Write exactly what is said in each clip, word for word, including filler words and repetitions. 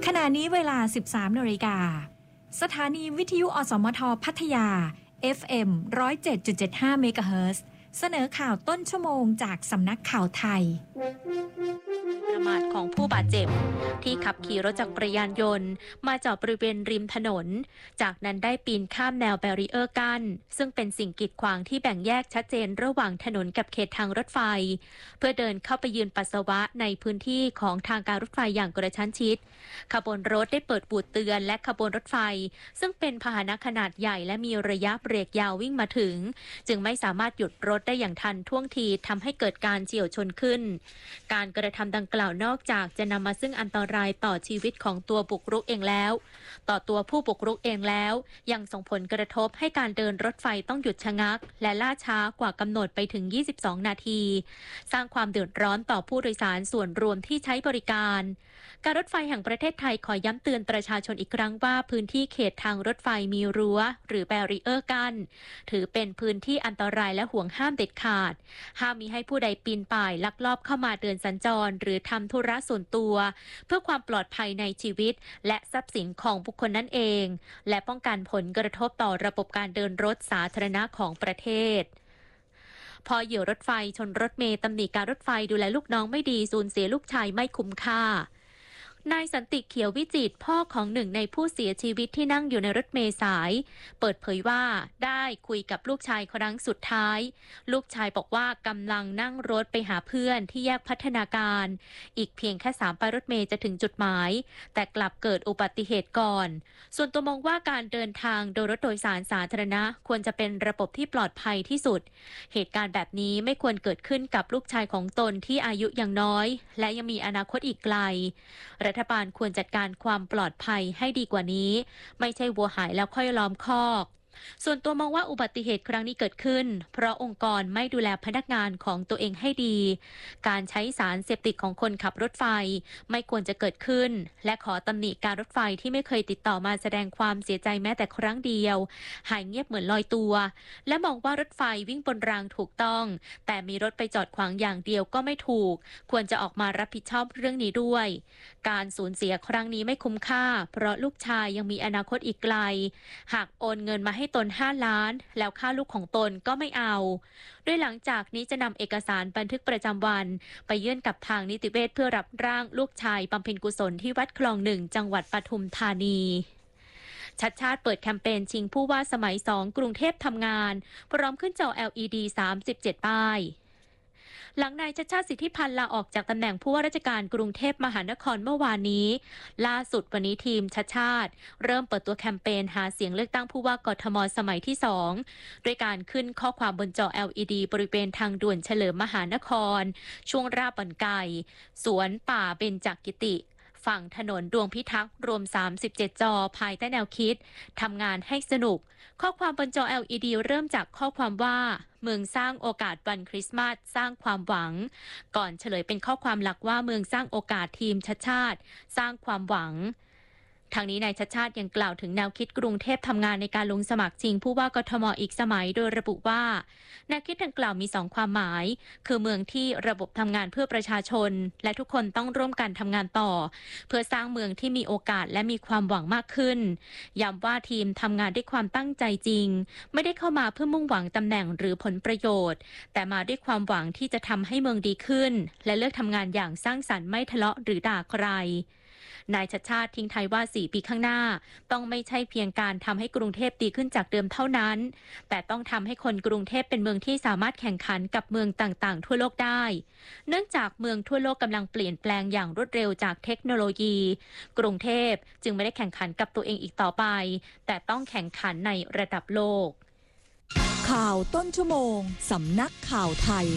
ขณะนี้เวลา สิบสามนาฬิกา สถานีวิทยุอสมทพัทยา เอฟ เอ็ม หนึ่งศูนย์เจ็ดจุดเจ็ดห้า เมกะเฮิรตซ์ เสนอข่าวต้นชั่วโมงจากสำนักข่าวไทยประมาทของผู้บาดเจ็บที่ขับขี่รถจักรยานยนต์มาจอดบริเวณริมถนนจากนั้นได้ปีนข้ามแนวแบรีเออร์กั้นซึ่งเป็นสิ่งกีดขวางที่แบ่งแยกชัดเจนระหว่างถนนกับเขตทางรถไฟเพื่อเดินเข้าไปยืนปัสสาวะในพื้นที่ของทางการรถไฟอย่างกระชั้นชิดขบวนรถได้เปิดบูดเตือนและขบวนรถไฟซึ่งเป็นพาหนะขนาดใหญ่และมีระยะเบรกยาววิ่งมาถึงจึงไม่สามารถหยุดรถได้อย่างทันท่วงทีทำให้เกิดการเฉี่ยวชนขึ้นการกระทำดังกล่าวนอกจากจะนำมาซึ่งอันตรายต่อชีวิตของตัวบุกรุกเองแล้วต่อตัวผู้บุกรุกเองแล้วยังส่งผลกระทบให้การเดินรถไฟต้องหยุดชะงักและล่าช้ากว่ากำหนดไปถึงยี่สิบสองนาทีสร้างความเดือดร้อนต่อผู้โดยสารส่วนรวมที่ใช้บริการการรถไฟแห่งประเทศไทยขอย้ำเตือนประชาชนอีกครั้งว่าพื้นที่เขตทางรถไฟมีรั้วหรือแบรีเออร์กั้นถือเป็นพื้นที่อันตรายและห่วงห้ามเด็ดขาดห้ามมิให้ผู้ใดปีนป่ายลักลอบเข้ามาเดินสัญจรหรือทำธุระส่วนตัวเพื่อความปลอดภัยในชีวิตและทรัพย์สินของบุคคลนั่นเองและป้องกันผลกระทบต่อระบบการเดินรถสาธารณะของประเทศพอเหยื่อรถไฟชนรถเมล์ตำหนิการรถไฟดูแลลูกน้องไม่ดีสูญเสียลูกชายไม่คุ้มค่านายสันติเขียววิจิตรพ่อของหนึ่งในผู้เสียชีวิตที่นั่งอยู่ในรถเมล์สายเปิดเผยว่าได้คุยกับลูกชายครั้งสุดท้ายลูกชายบอกว่ากำลังนั่งรถไปหาเพื่อนที่แยกพัฒนาการอีกเพียงแค่สามป้ายรถเมล์จะถึงจุดหมายแต่กลับเกิดอุบัติเหตุก่อนส่วนตัวมองว่าการเดินทางโดยรถโดยสารสาธารณะควรจะเป็นระบบที่ปลอดภัยที่สุดเหตุการณ์แบบนี้ไม่ควรเกิดขึ้นกับลูกชายของตนที่อายุยังน้อยและยังมีอนาคตอีกไกลรัฐบาลควรจัดการความปลอดภัยให้ดีกว่านี้ไม่ใช่วัวหายแล้วค่อยล้อมคอกส่วนตัวมองว่าอุบัติเหตุครั้งนี้เกิดขึ้นเพราะองค์กรไม่ดูแลพนักงานของตัวเองให้ดีการใช้สารเสพติดของคนขับรถไฟไม่ควรจะเกิดขึ้นและขอตำหนิการรถไฟที่ไม่เคยติดต่อมาแสดงความเสียใจแม้แต่ครั้งเดียวหายเงียบเหมือนลอยตัวและมองว่ารถไฟวิ่งบนรางถูกต้องแต่มีรถไปจอดขวางอย่างเดียวก็ไม่ถูกควรจะออกมารับผิดชอบเรื่องนี้ด้วยการสูญเสียครั้งนี้ไม่คุ้มค่าเพราะลูกชายยังมีอนาคตอีกไกลหากโอนเงินมาให้ตนห้าล้านแล้วค่าลูกของตนก็ไม่เอาโดยหลังจากนี้จะนำเอกสารบันทึกประจำวันไปยื่นกับทางนิติเวชเพื่อรับร่างลูกชายบำเพ็ญกุศลที่วัดคลองหนึ่งจังหวัดปทุมธานีชัดชาติเปิดแคมเปญชิงผู้ว่าสมัยสองกรุงเทพทำงานพร้อมขึ้นจอ แอล อี ดี สามสิบเจ็ด ป้ายหลังนายชัชชาติสิทธิพันธ์ลาออกจากตำแหน่งผู้ว่าราชการกรุงเทพมหานครเมื่อวานนี้ล่าสุดวันนี้ทีมชัชชาติเริ่มเปิดตัวแคมเปญหาเสียงเลือกตั้งผู้ว่ากทมสมัยที่สองด้วยการขึ้นข้อความบนจอ แอล อี ดี บริเวณทางด่วนเฉลิมมหานครช่วงราบบ่อนไก่สวนป่าเบญจกิติฝั่งถนนดวงพิทักษ์รวมสามสิบเจ็ดจอภายใต้แนวคิดทำงานให้สนุกข้อความบนจอ แอล อี ดี เริ่มจากข้อความว่าเมืองสร้างโอกาสวันคริสต์มาสสร้างความหวังก่อนเฉลยเป็นข้อความหลักว่าเมืองสร้างโอกาสทีมชัชชาติสร้างความหวังทางนี้นายชัชชาติยังกล่าวถึงแนวคิดกรุงเทพทำงานในการลงสมัครชิงผู้ว่ากทมอีกสมัยโดยระบุว่าแนวคิดดังกล่าวมีสองความหมายคือเมืองที่ระบบทำงานเพื่อประชาชนและทุกคนต้องร่วมกันทำงานต่อเพื่อสร้างเมืองที่มีโอกาสและมีความหวังมากขึ้นย้ำว่าทีมทำงานด้วยความตั้งใจจริงไม่ได้เข้ามาเพื่อมุ่งหวังตำแหน่งหรือผลประโยชน์แต่มาด้วยความหวังที่จะทำให้เมืองดีขึ้นและเลือกทำงานอย่างสร้างสรรค์ไม่ทะเลาะหรือด่าใครนายชัชชาติทิ้งท้ายว่าสี่ปีข้างหน้าต้องไม่ใช่เพียงการทำให้กรุงเทพดีขึ้นจากเดิมเท่านั้นแต่ต้องทำให้คนกรุงเทพเป็นเมืองที่สามารถแข่งขันกับเมืองต่างๆทั่วโลกได้เนื่องจากเมืองทั่วโลกกำลังเปลี่ยนแปลงอย่างรวดเร็วจากเทคโนโลยีกรุงเทพจึงไม่ได้แข่งขันกับตัวเองอีกต่อไปแต่ต้องแข่งขันในระดับโลกข่าวต้นชั่วโมงสำนักข่าวไทย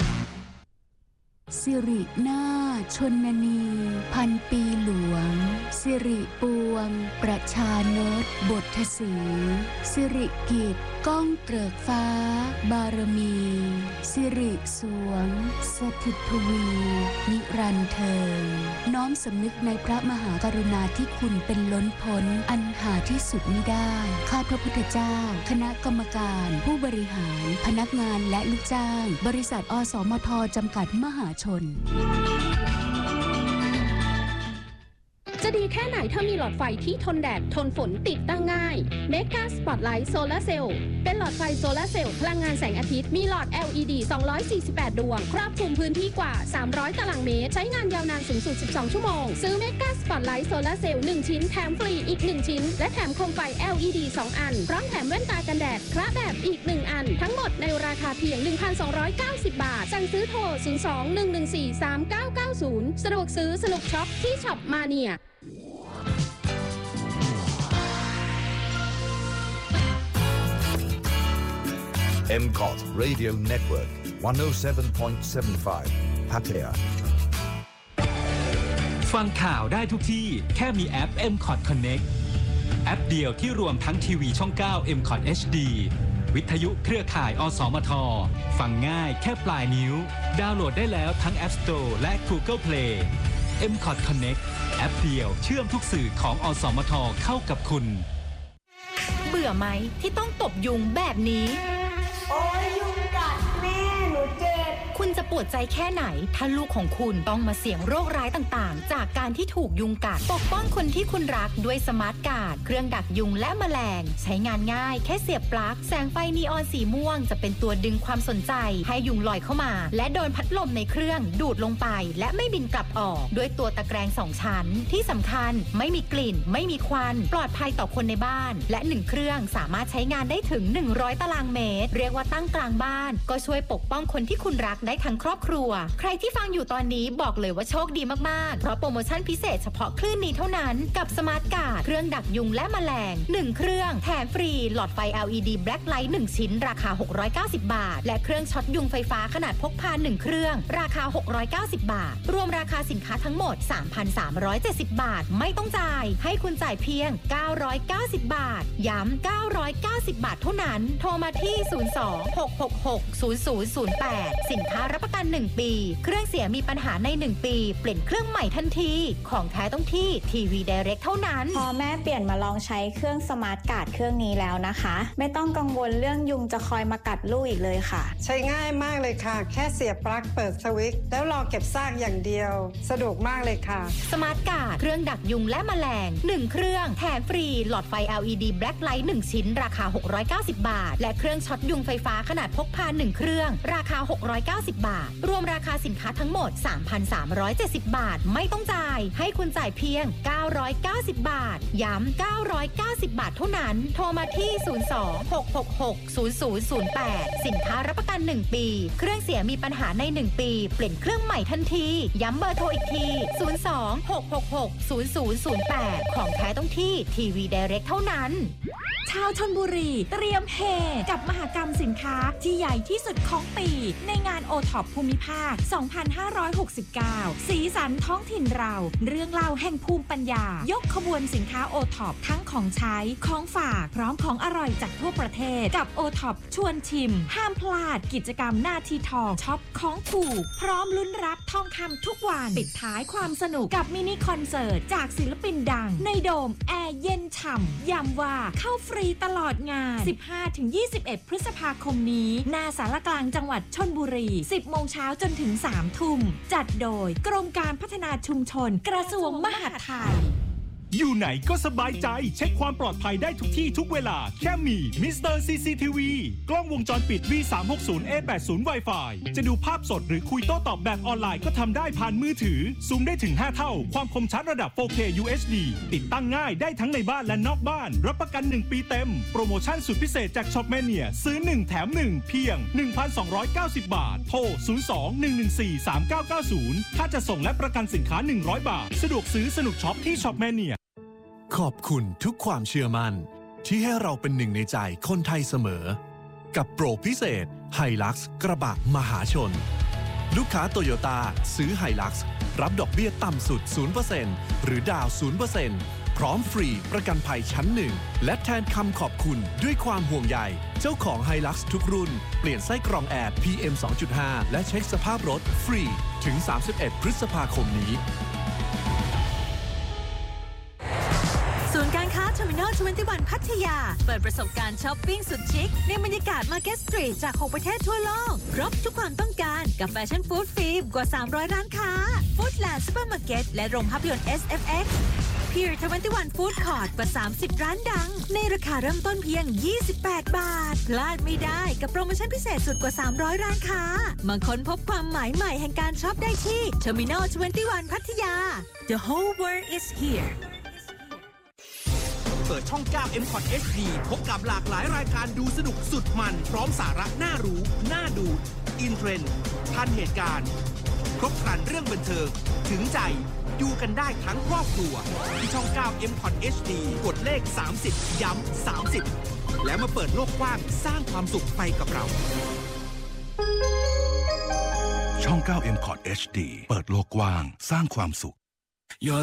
สิรินาชนนีพันปีหลวงสิริปวงประชานตบทสีสิริกิจก้องเกริกฟ้าบารมีสิริสวงสถิตทวีนิรันดร์เทิงน้อมสำนึกในพระมหากรุณาธิคุณเป็นล้นพ้นอันหาที่สุดมิได้ข้าพระพุทธเจ้าคณะกรรมการผู้บริหารพนักงานและลูกจ้างบริษัทอสมทจำกัดมหาชนจะดีแค่ไหนถ้ามีหลอดไฟที่ทนแดดทนฝนติดตั้งง่าย Mega Spotlight Solar Cell เป็นหลอดไฟโซลาร์เซลล์พลังงานแสงอาทิตย์มีหลอด แอล อี ดี สองร้อยสี่สิบแปด ดวงครอบคลุมพื้นที่กว่าสามร้อยตารางเมตรใช้งานยาวนานสูงสุดสิบสองชั่วโมงซื้อ Mega Spotlight Solar Cell หนึ่งชิ้นแถมฟรีอีกหนึ่งชิ้นและแถมโคมไฟ แอล อี ดี สองอันพร้อมแถมแว่นตากันแดดคละแบบอีกหนึ่งอันทั้งหมดในราคาเพียง หนึ่งพันสองร้อยเก้าสิบ บาทสั่งซื้อโทรศูนย์ สอง หนึ่ง หนึ่ง สี่ สาม เก้า เก้า ศูนย์สะดวกซื้อสนุกช็อปที่ช็อปมาเนียเอ็ม ซี โอ ที Radio Network หนึ่งศูนย์เจ็ดจุดเจ็ดห้า พัทยาฟังข่าวได้ทุกที่แค่มีแอป เอ็ม ซี โอ ที Connect แอปเดียวที่รวมทั้งทีวีช่อง เก้า เอ็ม ซี โอ ที เอช ดี วิทยุเครือข่ายอสมทฟังง่ายแค่ปลายนิ้วดาวน์โหลดได้แล้วทั้ง App Store และ Google Play เอ็ม ซี โอ ที Connect แอปเดียวเชื่อมทุกสื่อของอสมทเข้ากับคุณเบื่อไหมที่ต้องตบยุงแบบนี้โอ้ยยุงกัดแม่หนูเจ็บคุณจะปวดใจแค่ไหนถ้าลูกของคุณต้องมาเสี่ยงโรคร้ายต่างๆจากการที่ถูกยุงกัดปกป้องคนที่คุณรักด้วยสมาร์ทการ์ดเครื่องดักยุงและแมลงใช้งานง่ายแค่เสียบปลั๊กแสงไฟนีออนสีม่วงจะเป็นตัวดึงความสนใจให้ยุงลอยเข้ามาและโดนพัดลมในเครื่องดูดลงไปและไม่บินกลับออกด้วยตัวตะแกรงสองชั้นที่สำคัญไม่มีกลิ่นไม่มีควันปลอดภัยต่อคนในบ้านและหนึ่งเครื่องสามารถใช้งานได้ถึงหนึ่งร้อยตารางเมตรเรียกว่าตั้งกลางบ้านก็ช่วยปกป้องคนที่คุณรักได้ทั้งครอบครัวใครที่ฟังอยู่ตอนนี้บอกเลยว่าโชคดีมากๆเพราะโปรโมชั่นพิเศษเฉพาะคลื่นนี้เท่านั้นกับสมาร์ทการ์ดเครื่องดักยุงและแมลงหนึ่งเครื่องแถมฟรีหลอดไฟ แอล อี ดี Black Light หนึ่งชิ้นราคาหกร้อยเก้าสิบบาทและเครื่องช็อตยุงไฟฟ้าขนาดพกพาหนึ่งเครื่องราคาหกร้อยเก้าสิบบาทรวมราคาสินค้าทั้งหมด สามพันสามร้อยเจ็ดสิบ บาทไม่ต้องจ่ายให้คุณจ่ายเพียงเก้าร้อยเก้าสิบบาทย้ำเก้าร้อยเก้าสิบบาทเท่านั้นโทรมาที่ศูนย์ สอง หก หก หก ศูนย์ ศูนย์ ศูนย์ แปดสินค้ารับประกันหนึ่งปีเครื่องเสียมีปัญหาในหนึ่งปีเปลี่ยนเครื่องใหม่ทันทีของแท้ต้องที่ทีวี Direct เท่านั้นพอแม่เปลี่ยนมาลองใช้เครื่องสมาร์ทการ์ดเครื่องนี้แล้วนะคะไม่ต้องกังวลเรื่องยุงจะคอยมากัดลูกอีกเลยค่ะใช้ง่ายมากเลยค่ะแค่เสียบปลั๊กเปิดสวิตช์แล้วรอเก็บซากอย่างเดียวสะดวกมากเลยค่ะสมาร์ทการ์ดเครื่องดักยุงและแมลงหนึ่งเครื่องแถมฟรีหลอดไฟ แอล อี ดี Black Light หนึ่งชิ้นราคาหกร้อยเก้าสิบบาทและเครื่องช็อตยุงไฟฟ้าขนาดพกพาหนึ่งเครื่องราคาหกร้อยเก้าสิบบาทรวมราคาสินค้าทั้งหมด สามพันสามร้อยเจ็ดสิบ บาทไม่ต้องจ่ายให้คุณจ่ายเพียงเก้าร้อยเก้าสิบบาทย้ำเก้าร้อยเก้าสิบบาทเท่านั้นโทรมาที่ศูนย์ สอง หก หก หก ศูนย์ ศูนย์ ศูนย์ แปดสินค้ารับประกันหนึ่งปีเครื่องเสียมีปัญหาในหนึ่งปีเปลี่ยนเครื่องใหม่ทันทีย้ำเบอร์โทรอีกทีศูนย์ สอง หก หก หก ศูนย์ ศูนย์ ศูนย์ แปดของแท้ต้องที่ทีวี Direct เท่านั้นชาวชลบุรีเตรียมเฮกับมหกรรมสินค้าที่ใหญ่ที่สุดของปีในงาน โอ ท็อป ภูมิภาค สองพันห้าร้อยหกสิบเก้า สีสันท้องถิ่นเราเรื่องเล่าแห่งภูมิปัญญายกขบวนสินค้า โอ ท็อป ทั้งของใช้ของฝากพร้อมของอร่อยจากทั่วประเทศกับ โอ ท็อป ชวนชิมห้ามพลาดกิจกรรมหน้าที่ทองช็อปของถูกพร้อมลุ้นรับทองคำทุกวันปิดท้ายความสนุกกับมินิคอนเสิร์ตจากศิลปินดังในโดมแอร์เย็นฉ่ำย้ำว่าเข้าฟรีตลอดงาน สิบห้าถึงยี่สิบเอ็ด พฤษภาคมนี้หน้าศาลกลางจังหวัดชลบุรี สิบโมงเช้าจนถึงสามทุ่มจัดโดยกรมการพัฒนาชุมชนกระทรวงมหาดไทยอยู่ไหนก็สบายใจเช็คความปลอดภัยได้ทุกที่ทุกเวลาแค่มีมิสเตอร์ ซี ซี ที วี กล้องวงจรปิด วี สามหกศูนย์ เอ แปดศูนย์ Wi-Fi จะดูภาพสดหรือคุยโต้ตอบแบบออนไลน์ก็ทำได้ผ่านมือถือซูมได้ถึงห้าเท่าความคมชัดระดับ โฟร์เค ยู เอช ดี ติดตั้งง่ายได้ทั้งในบ้านและนอกบ้านรับประกันหนึ่งปีเต็มโปรโมชั่นสุดพิเศษจากช็อปแมเนียซื้อหนึ่งแถมหนึ่งเพียง หนึ่งพันสองร้อยเก้าสิบ บาทโทรศูนย์ สอง หนึ่ง หนึ่ง สี่ สาม เก้า เก้า ศูนย์ถ้าจะส่งและประกันสินค้าหนึ่งร้อยบาทสะดวกซื้อสนุกช็อปที่ช็อปแมเนียขอบคุณทุกความเชื่อมั่นที่ให้เราเป็นหนึ่งในใจคนไทยเสมอกับโปรพิเศษ Hilux กระบะมหาชนลูกค้าโตโยต้าซื้อ Hilux รับดอกเบี้ยต่ำสุด ศูนย์ เปอร์เซ็นต์ หรือดาว ศูนย์ เปอร์เซ็นต์ พร้อมฟรีประกันภัยชั้นหนึ่งและแทนคำขอบคุณด้วยความห่วงใยเจ้าของ Hilux ทุกรุ่นเปลี่ยนไส้กรองแอร์ พี เอ็ม สองจุดห้า และเช็คสภาพรถฟรีถึงสามสิบเอ็ดพฤษภาคมนี้ศูนย์การค้า Terminal ยี่สิบเอ็ด พัทยาเปิดประสบการณ์ช้อปปิ้งสุดชิคในบรรยากาศ Market Street จากหกประเทศทั่วโลกครบทุกความต้องการกับแฟชั่นฟู้ดฟิล์มกว่าสามร้อยร้านค้าฟู้ดแลนด์ซุปเปอร์มาร์เก็ตและโรงภาพยนตร์ เอส เอฟ เอ็กซ์ Pier ทเวนตี้วัน Food Court กว่าสามสิบร้านดังในราคาเริ่มต้นเพียงยี่สิบแปดบาทพลาดไม่ได้กับโปรโมชั่นพิเศษสุดกว่าสามร้อยร้านค้ามาค้นพบความหมายใหม่แห่งการช็อปได้ที่ Terminal ทเวนตี้วัน พัทยา The whole world is here เปิดช่อง เก้า เอ็ม คอท เอช ดี พบกับหลากหลายรายการดูสนุกสุดมันพร้อมสาระน่ารู้น่าดูอินเทรนด์ทันเหตุการณ์ครบครันเรื่องบันเทิงถึงใจดูกันได้ทั้งครอบครัวที่ช่อง เก้า เอ็ม คอท เอช ดี กดเลขสามสิบย้ำสามสิบแล้วมาเปิดโลกกว้างสร้างความสุขไปกับเราช่อง เก้า เอ็ม คอท เอช ดี เปิดโลกกว้างสร้างความสุข